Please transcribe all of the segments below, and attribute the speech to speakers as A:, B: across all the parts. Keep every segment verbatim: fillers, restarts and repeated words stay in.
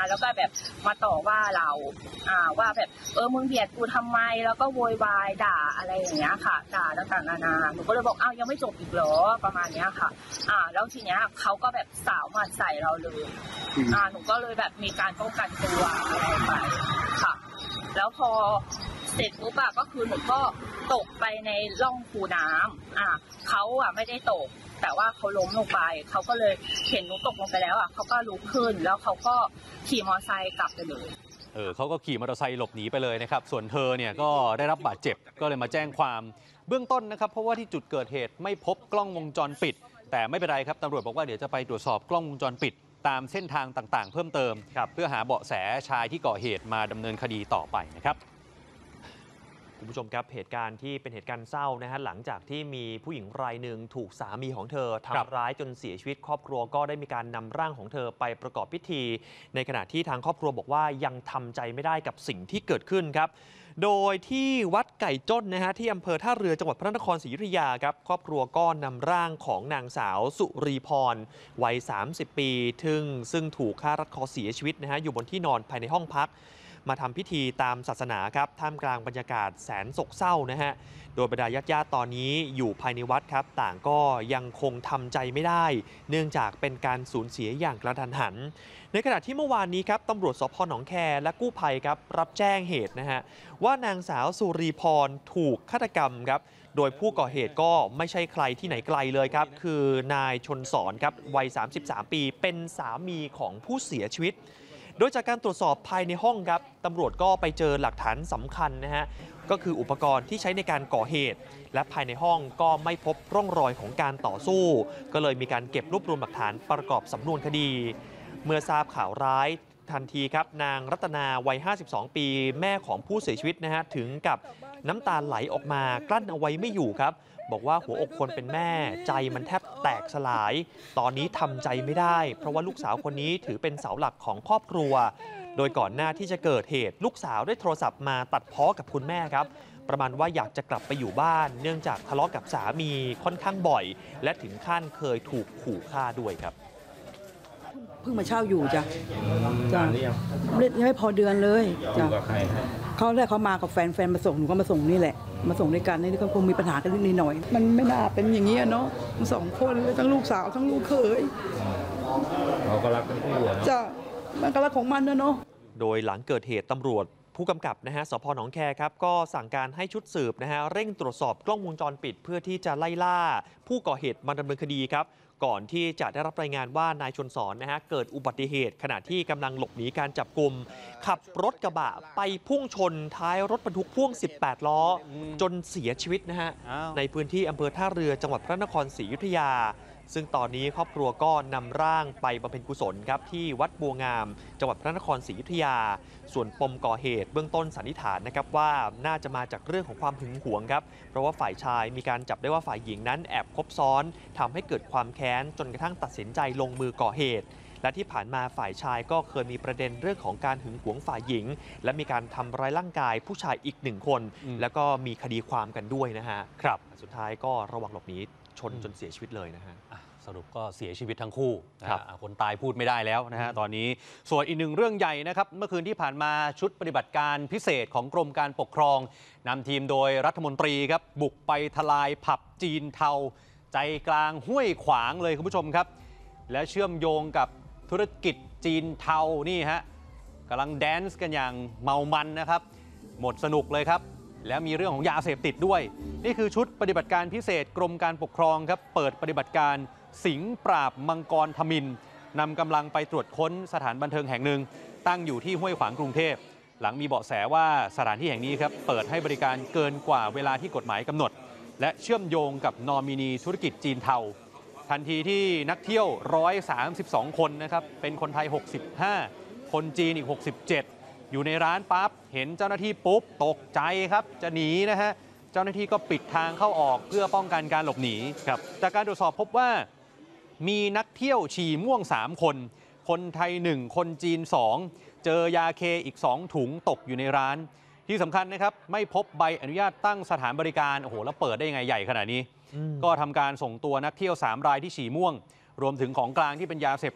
A: แล้วก็แบบมาต่อว่าเราอ่าว่าแบบเออมึงเบียดกูทำไมแล้วก็โวยวายด่าอะไรอย่างเงี้ยค่ะด่าต่างๆนานาหนูก็เลยบอกอ้าวยังไม่จบอีกเหรอประมาณเนี้ยค่ะอ่าแล้วทีเนี้ยเขาก็แบบสาวมาใส่เราเลยอ่าหนูก็เลยแบบมีการป้องกันตัวอะไรไปค่ะแล้วพอเสร็จปุ๊บอะก็คือหนูก็ตกไปในร่องคูน้ำอ่าเขาอะไม่ได้ตกแต่ว่าเขาล้มลงไปเขาก็เลยเห็นหนูตกลงไปแล้วอ่ะเขาก็ลุกขึ้นแล้วเขาก็ขี่มอเตอร์ไซค์กลับไปเลย
B: เออเขาก็ขี่มอเตอร์ไซค์หลบหนีไปเลยนะครับส่วนเธอเนี่ยก็ได้รับบาดเจ็บก็เลยมาแจ้งความเบื้องต้นนะครับเพราะว่าที่จุดเกิดเหตุไม่พบกล้องวงจรปิดแต่ไม่เป็นไรครับตำรวจบอกว่าเดี๋ยวจะไปตรวจสอบกล้องวงจรปิดตามเส้นทางต่างๆเพิ่มเติมเพื่อหาเบาะแสชายที่ก่อเหตุมาดำเนินคดีต่อไปนะครับ
C: คุณผู้ชมครับเหตุการณ์ที่เป็นเหตุการณ์เศร้านะฮะหลังจากที่มีผู้หญิงรายหนึ่งถูกสามีของเธอทำร้ายจนเสียชีวิตครอบครัวก็ได้มีการนำร่างของเธอไปประกอบพิธีในขณะที่ทางครอบครัวบอกว่ายังทำใจไม่ได้กับสิ่งที่เกิดขึ้นครับโดยที่วัดไก่จ้นนะฮะที่อำเภอท่าเรือจังหวัดพระนครศรีอยุธยาครับครอบครัวก็นำร่างของนางสาวสุรีพรวัยสามสิบปีซึ่งซึ่งถูกฆ่ารัดคอเสียชีวิตนะฮะอยู่บนที่นอนภายในห้องพักมาทำพิธีตามศาสนาครับท่ามกลางบรรยากาศแสนโศกเศร้านะฮะโดยบรรดาญาติญาติตอนนี้อยู่ภายในวัดครับต่างก็ยังคงทำใจไม่ได้เนื่องจากเป็นการสูญเสียอย่างกระทันหันในขณะที่เมื่อวานนี้ครับตำรวจสพหนองแคและกู้ภัยครับรับแจ้งเหตุนะฮะว่านางสาวสุรีพรถูกฆาตกรรมครับโดยผู้ก่อเหตุก็ไม่ใช่ใครที่ไหนไกลเลยครับคือนายชนสอนครับวัยสามสิบสามปีเป็นสามีของผู้เสียชีวิตโดยจากการตรวจสอบภายในห้องครับตำรวจก็ไปเจอหลักฐานสำคัญนะฮะก็คืออุปกรณ์ที่ใช้ในการก่อเหตุและภายในห้องก็ไม่พบร่องรอยของการต่อสู้ก็เลยมีการเก็บรวบรวมหลักฐานประกอบสำนวนคดีเมื่อทราบข่าวร้ายทันทีครับนางรัตนาวัยห้าสิบสองปีแม่ของผู้เสียชีวิตนะฮะถึงกับน้ำตาไหลออกมากลั้นเอาไว้ไม่อยู่ครับบอกว่าหัวอกคนเป็นแม่ใจมันแทบแตกสลายตอนนี้ทำใจไม่ได้เพราะว่าลูกสาวคนนี้ถือเป็นเสาหลักของครอบครัวโดยก่อนหน้าที่จะเกิดเหตุลูกสาวได้โทรศัพท์มาตัดพ้อกับคุณแม่ครับประมาณว่าอยากจะกลับไปอยู่บ้านเนื่องจากทะเลาะกับสามีค่อนข้างบ่อยและถึงขั้นเคยถูกขู่ฆ่าด้วยครับ
D: เพิ่งมาเช่าอยู่จ้ะจ้ะยังไม่พอเดือนเลยจ้ะเขาแรกเขามากับแฟนแฟนมาส่งหนูก็มาส่งนี่แหละมาส่งด้วยกันนี่ก็คงมีปัญหากันนิดหน่อยมันไม่น่าเป็นอย่างนี้เนาะสองคนเลยทั้งลูกสาวทั้งลูกเขย
E: เขาก็รักกันคู่เนาะ
D: จ้ะมันก็รักของมันนะเนาะ
C: โดยหลังเกิดเหตุตำรวจผู้กำกับนะฮะสพหนองแคครับก็สั่งการให้ชุดสืบนะฮะเร่งตรวจสอบกล้องวงจรปิดเพื่อที่จะไล่ล่าผู้ก่อเหตุมาดำเนินคดีครับก่อนที่จะได้รับรายงานว่านายชนสอนนะฮะเกิดอุบัติเหตุขณะที่กำลังหลบหนีการจับกุมขับรถกระบะไปพุ่งชนท้ายรถบรรทุกพ่วงสิบแปดล้อจนเสียชีวิตนะฮะในพื้นที่อำเภอท่าเรือจังหวัดพระนครศรีอยุธยาซึ่งตอนนี้ครอบครัวก็นำร่างไปบำเพ็ญกุศลครับที่วัดบัวงามจังหวัดพระนครศรีอยุธยาส่วนปมก่อเหตุเบื้องต้นสันนิษฐานนะครับว่าน่าจะมาจากเรื่องของความหึงหวงครับเพราะว่าฝ่ายชายมีการจับได้ว่าฝ่ายหญิงนั้นแอบคบซ้อนทำให้เกิดความแค้นจนกระทั่งตัดสินใจลงมือก่อเหตุและที่ผ่านมาฝ่ายชายก็เคยมีประเด็นเรื่องของการหึงหวงฝ่ายหญิงและมีการทำร้ายร่างกายผู้ชายอีกหนึ่งคนแล้วก็มีคดีความกันด้วยนะฮะครับสุดท้ายก็ระวังหลบหนีชนจนเสียชีวิตเลยนะฮะ
B: สรุปก็เสียชีวิตทั้งคู่ครับคนตายพูดไม่ได้แล้วนะฮะตอนนี้ส่วนอีกหนึ่งเรื่องใหญ่นะครับเมื่อคืนที่ผ่านมาชุดปฏิบัติการพิเศษของกรมการปกครองนำทีมโดยรัฐมนตรีครับบุกไปทลายผับจีนเทาใจกลางห้วยขวางเลยคุณผู้ชมครับและเชื่อมโยงกับธุรกิจจีนเทานี่ฮะกำลังแดนซ์กันอย่างเมามันนะครับหมดสนุกเลยครับแล้วมีเรื่องของยาเสพติดด้วยนี่คือชุดปฏิบัติการพิเศษกรมการปกครองครับเปิดปฏิบัติการสิงห์ปราบมังกรทมิฬนำกำลังไปตรวจค้นสถานบันเทิงแห่งหนึ่งตั้งอยู่ที่ห้วยขวางกรุงเทพหลังมีเบาะแสว่าสถานที่แห่งนี้ครับเปิดให้บริการเกินกว่าเวลาที่กฎหมายกำหนดและเชื่อมโยงกับนอมินีธุรกิจจีนเทาทันทีที่นักเที่ยวหนึ่งร้อยสามสิบสองคนนะครับเป็นคนไทยหกสิบห้าคนจีนอีกหกสิบเจ็ดอยู่ในร้านปั๊บเห็นเจ้าหน้าที่ปุ๊บตกใจครับจะหนีนะฮะเจ้าหน้าที่ก็ปิดทางเข้าออกเพื่อป้องกันการหลบหนีครับจากการตรวจสอบพบว่ามีนักเที่ยวฉี่ม่วงสามคนคนไทยหนึ่งคนจีนสองเจอยาเคอีกสองถุงตกอยู่ในร้านที่สำคัญนะครับไม่พบใบอนุญาตตั้งสถานบริการโอ้โหแล้วเปิดได้ยังไงใหญ่ขนาดนี้ก็ทำการส่งตัวนักเที่ยวสามรายที่ฉี่ม่วงรวมถึงของกลางที่เป็นยาเสพติด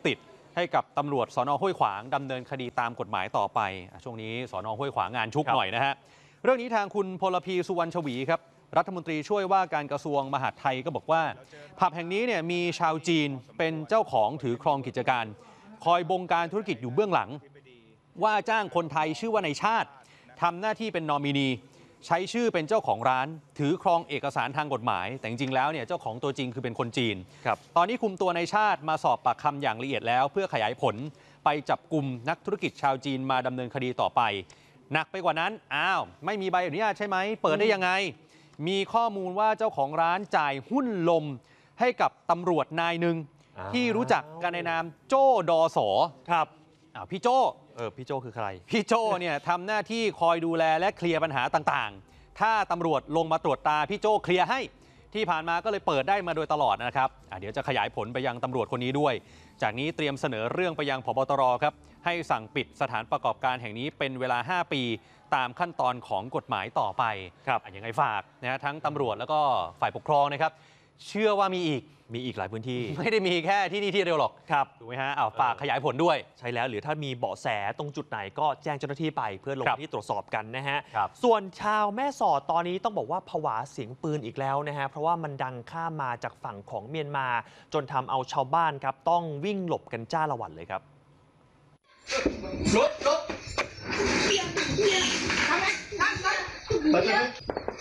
B: ให้กับตำรวจสน.ห้วยขวางดำเนินคดีตามกฎหมายต่อไปช่วงนี้สน.ห้วยขวางงานชุกหน่อยนะฮะเรื่องนี้ทางคุณพลพีสุวรรณชวีครับรัฐมนตรีช่วยว่าการกระทรวงมหาดไทยก็บอกว่าผับแห่งนี้เนี่ยมีชาวจีนเป็นเจ้าของถือครองกิจการคอยบงการธุรกิจอยู่เบื้องหลังว่าจ้างคนไทยชื่อว่าในชาติทำหน้าที่เป็นนอมินีใช้ชื่อเป็นเจ้าของร้านถือครองเอกสารทางกฎหมายแต่จริงๆแล้วเนี่ยเจ้าของตัวจริงคือเป็นคนจีนครับตอนนี้คุมตัวในชาติมาสอบปากคำอย่างละเอียดแล้วเพื่อขยายผลไปจับกลุ่มนักธุรกิจชาวจีนมาดำเนินคดีต่อไปหนักไปกว่านั้นอ้าวไม่มีใบอนุญาตใช่ไหมเปิดได้ยังไงมีข้อมูลว่าเจ้าของร้านจ่ายหุ้นลมให้กับตำรวจนายหนึ่งที่รู้จักกันในนามโจ้ดอสอครับอ้าวพี่โจ้
C: เออพี่โจ้คือใคร
B: พี่โจ้เนี่ยทำหน้าที่คอยดูแลและเคลียร์ปัญหาต่างๆถ้าตำรวจลงมาตรวจตาพี่โจ้เคลียร์ให้ที่ผ่านมาก็เลยเปิดได้มาโดยตลอดนะครับเดี๋ยวจะขยายผลไปยังตำรวจคนนี้ด้วยจากนี้เตรียมเสนอเรื่องไปยังผบ.ตร.ครับให้สั่งปิดสถานประกอบการแห่งนี้เป็นเวลาห้าปีตามขั้นตอนของกฎหมายต่อไปครับยังไงฝากนะทั้งตำรวจแล้วก็ฝ่ายปกครองนะครับเชื่อว่ามีอีก
C: มีอีกหลายพื้นที่
B: ไม่ได้มีแค่ที่นี่ที่เดียวหรอก
C: ครับ
B: ถูกไหมฮะอ้าวฝากขยายผลด้วย
C: ใช่แล้วหรือถ้ามีเบาะแสตรงจุดไหนก็แจ้งเจ้าหน้าที่ไปเพื่อลงที่ตรวจสอบกันนะฮะส่วนชาวแม่สอดตอนนี้ต้องบอกว่าผวาเสียงปืนอีกแล้วนะฮะเพราะว่ามันดังข้ามมาจากฝั่งของเมียนมาจนทำเอาชาวบ้านครับต้องวิ่งหลบกันจ้าละวันเลยครับ
F: รถรถเปียกเปียกทำไมนั่นนั่นเปิดเลย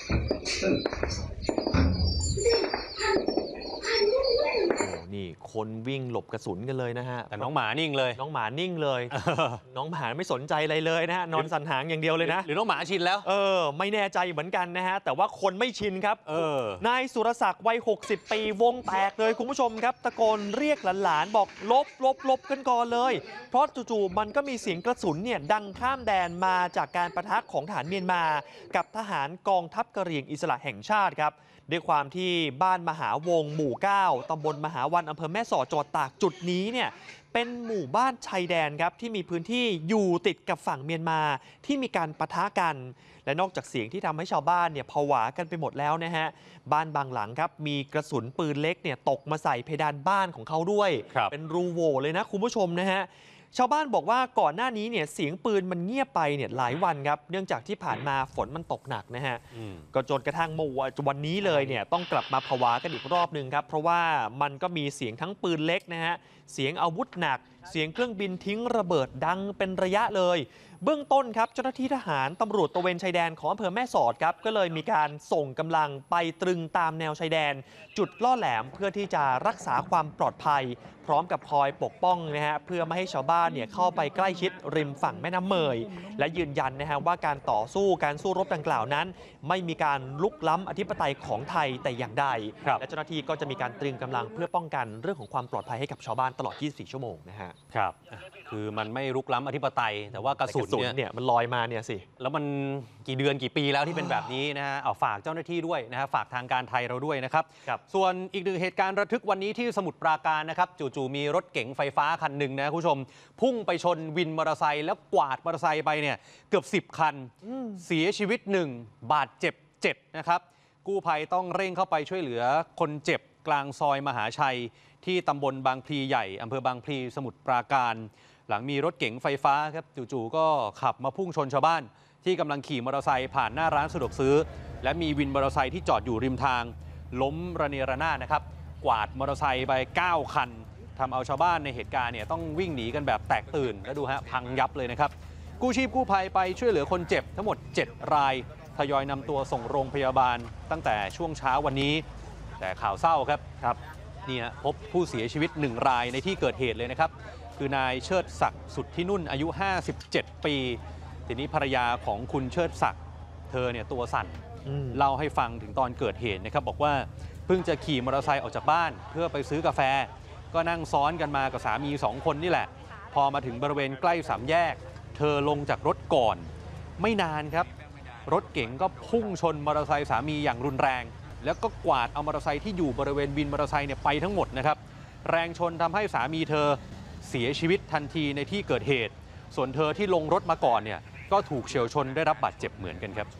C: นี่คนวิ่งหลบกระสุนกันเลยนะฮะ
B: แต่น้องหมานิ่งเลย
C: น้องหมานิ่งเลยน้องหมาไม่สนใจอะไรเลยนะฮะนอนสั่นหางอย่างเดียวเลยนะ
B: หรือน้องหมาชินแล้ว
C: เออไม่แน่ใจเหมือนกันนะฮะแต่ว่าคนไม่ชินครับเออนายสุรศักดิ์วัยหกสิบปีวงแตกเลยคุณผู้ชมครับตะโกนเรียกหลานๆบอกลบลบลบกันก่อนเลยเพราะจู่ๆมันก็มีเสียงกระสุนเนี่ยดังข้ามแดนมาจากการปะทะของทหารเมียนมากับทหารกองทัพกะเหรี่ยงอิสระแห่งชาติครับด้วยความที่บ้านมหาวงหมู่เก้าตำบลมหาวันอำเภอแม่สอดจังหวัดตากจุดนี้เนี่ยเป็นหมู่บ้านชายแดนครับที่มีพื้นที่อยู่ติดกับฝั่งเมียนมาที่มีการปะทะกันและนอกจากเสียงที่ทำให้ชาวบ้านเนี่ยผวากันไปหมดแล้วนะฮะบ้านบางหลังครับมีกระสุนปืนเล็กเนี่ยตกมาใส่เพดานบ้านของเขาด้วยเป็นรูโหว่เลยนะคุณผู้ชมนะฮะชาวบ้านบอกว่าก่อนหน้านี้เนี่ยเสียงปืนมันเงียบไปเนี่ยหลายวันครับเนื่องจากที่ผ่านมาฝนมันตกหนักนะฮะก็จนกระทั่งเมื่อวันนี้เลยเนี่ยต้องกลับมาผวากันอีกรอบนึงครับเพราะว่ามันก็มีเสียงทั้งปืนเล็กนะฮะเสียงอาวุธหนักเสียงเครื่องบินทิ้งระเบิดดังเป็นระยะเลยเบื้องต้นครับเจ้าหน้าที่ทหารตำรวจตระเวนชายแดนของอำเภอแม่สอดครับก็เลยมีการส่งกำลังไปตรึงตามแนวชายแดนจุดล่อแหลมเพื่อที่จะรักษาความปลอดภัยพร้อมกับคอยปกป้องนะฮะเพื่อไม่ให้ชาวบ้านเนี่ยเข้าไปใกล้ชิดริมฝั่งแม่น้ำเมยและยืนยันนะฮะว่าการต่อสู้การสู้รบดังกล่าวนั้นไม่มีการลุกล้ำอธิปไตยของไทยแต่อย่างใดและเจ้าหน้าที่ก็จะมีการตรึงกำลังเพื่อป้องกันเรื่องของความปลอดภัยให้กับชาวบ้านตลอดยี่สิบสี่ชั่วโมงนะฮะ
B: ครับคือมันไม่รุกล้ำอธิปไตยแต่ว่ากระสุน
C: เนี่ยมันลอยมาเนี่ยสิ
B: แล้วมันกี่เดือนกี่ปีแล้วที่เป็นแบบนี้นะฮะเอาฝากเจ้าหน้าที่ด้วยนะฮะฝากทางการไทยเราด้วยนะครับส่วนอีกหนึ่งเหตุการณ์ระทึกวันนี้ที่สมุทรปราการนะครับจู่ๆมีรถเก๋งไฟฟ้าคันหนึ่งนะคุณผู้ชมพุ่งไปชนวินมอเตอร์ไซค์แล้วกวาดมอเตอร์ไซค์ไปเนี่ยเกือบสิบคันเสียชีวิตหนึ่งบาดเจ็บเจ็ดนะครับกู้ภัยต้องเร่งเข้าไปช่วยเหลือคนเจ็บกลางซอยมหาชัยที่ตำบลบางพลีใหญ่อำเภอบางพลีสมุทรปราการหลังมีรถเก๋งไฟฟ้าครับจู่ๆก็ขับมาพุ่งชนชาวบ้านที่กำลังขี่มอเตอร์ไซค์ผ่านหน้าร้านสะดวกซื้อและมีวินมอเตอร์ไซค์ที่จอดอยู่ริมทางล้มระเนระนาดนะครับกวาดมอเตอร์ไซค์ไปเก้าคันทำเอาชาวบ้านในเหตุการณ์เนี่ยต้องวิ่งหนีกันแบบแตกตื่นแล้วดูฮะพังยับเลยนะครับกู้ชีพกู้ภัยไปช่วยเหลือคนเจ็บทั้งหมดเจ็ดรายทยอยนำตัวส่งโรงพยาบาลตั้งแต่ช่วงเช้าวันนี้แต่ข่าวเศร้าครับครับนี่ฮะพบผู้เสียชีวิตหนึ่งรายในที่เกิดเหตุเลยนะครับคือนายเชิดศักดิ์สุดที่นุ่นอายุห้าสิบเจ็ดปีทีนี้ภรรยาของคุณเชิดศักดิ์เธอเนี่ยตัวสั่นเล่าให้ฟังถึงตอนเกิดเหตุนะครับบอกว่าเพิ่งจะขี่มอเตอร์ไซค์ออกจากบ้านเพื่อไปซื้อกาแฟก็นั่งซ้อนกันมากับสามีสองคนนี่แหละพอมาถึงบริเวณใกล้สามแยกเธอลงจากรถก่อนไม่นานครับรถเก๋งก็พุ่งชนมอเตอร์ไซค์สามีอย่างรุนแรงแล้วก็กวาดเอามอเตอร์ไซค์ที่อยู่บริเวณวินมอเตอร์ไซค์เนี่ยไปทั้งหมดนะครับแรงชนทำให้สามีเธอเสียชีวิตทันทีในที่เกิดเหตุส่วนเธอที่ลงรถมาก่อนเนี่ยก็ถูกเฉี่ยวชนได้รับบาดเจ็บเหมือนกันครับ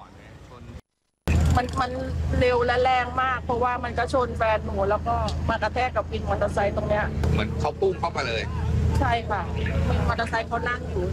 A: มันมันเร็วและแรงมากเพราะว่ามันก็ชนแฟนหนูแล้วก็มากระแทกกับวินมอเตอร์ไซค์ตรงเนี้ย
F: เหมือนเขาปุ้งเข้ามาเลย
G: ใช่ค่ะมอเตอร์ไซค์เขานั่งอยู่